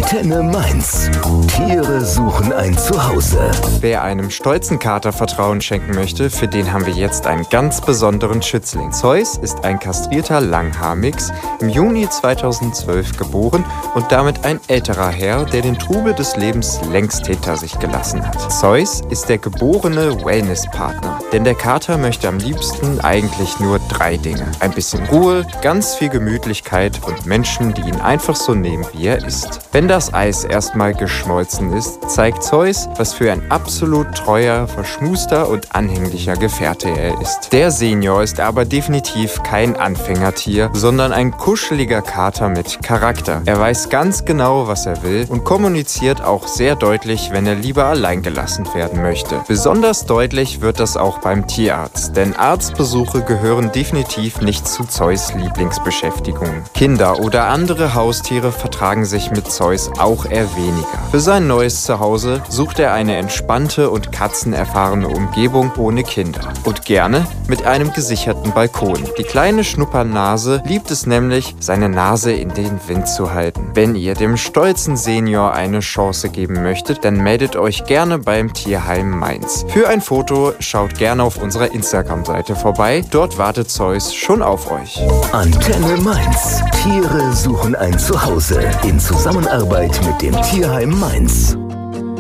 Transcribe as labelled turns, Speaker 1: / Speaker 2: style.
Speaker 1: Antenne Mainz. Tiere suchen ein Zuhause.
Speaker 2: Wer einem stolzen Kater Vertrauen schenken möchte, für den haben wir jetzt einen ganz besonderen Schützling. Zeus ist ein kastrierter Langhaarmix, im Juni 2012 geboren und damit ein älterer Herr, der den Trubel des Lebens längst hinter sich gelassen hat. Zeus ist der geborene Wellnesspartner, denn der Kater möchte am liebsten eigentlich nur 3 Dinge. Ein bisschen Ruhe, ganz viel Gemütlichkeit und Menschen, die ihn einfach so nehmen, wie er ist. Wenn das Eis erstmal geschmolzen ist, zeigt Zeus, was für ein absolut treuer, verschmuster und anhänglicher Gefährte er ist. Der Senior ist aber definitiv kein Anfängertier, sondern ein kuscheliger Kater mit Charakter. Er weiß ganz genau, was er will und kommuniziert auch sehr deutlich, wenn er lieber allein gelassen werden möchte. Besonders deutlich wird das auch beim Tierarzt, denn Arztbesuche gehören definitiv nicht zu Zeus' Lieblingsbeschäftigungen. Kinder oder andere Haustiere vertragen sich mit Zeus auch eher weniger. Für sein neues Zuhause sucht er eine entspannte und katzenerfahrene Umgebung ohne Kinder. Und gerne mit einem gesicherten Balkon. Die kleine Schnuppernase liebt es nämlich, seine Nase in den Wind zu halten. Wenn ihr dem stolzen Senior eine Chance geben möchtet, dann meldet euch gerne beim Tierheim Mainz. Für ein Foto schaut gerne auf unserer Instagram-Seite vorbei. Dort wartet Zeus schon auf euch.
Speaker 1: Antenne Mainz. Tiere suchen ein Zuhause in Zusammenarbeit mit dem Tierheim Mainz.